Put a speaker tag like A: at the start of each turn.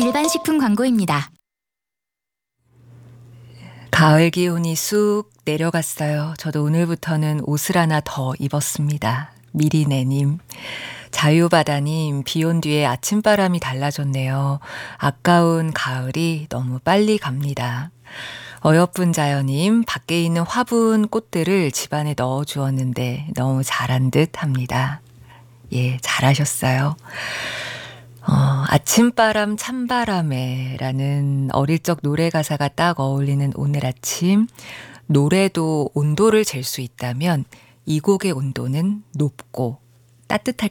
A: 일반식품 광고입니다.
B: 가을 기온이 쑥 내려갔어요. 저도 오늘부터는 옷을 하나 더 입었습니다. 미리네님. 자유바다님, 비 온 뒤에 아침바람이 달라졌네요. 아까운 가을이 너무 빨리 갑니다. 어여쁜 자연님, 밖에 있는 화분 꽃들을 집안에 넣어 주었는데 너무 잘한 듯 합니다. 예, 잘하셨어요. 아침바람 찬바람에 라는 어릴 적 노래 가사가 딱 어울리는 오늘 아침. 노래도 온도를 잴 수 있다면 이 곡의 온도는 높고 따뜻할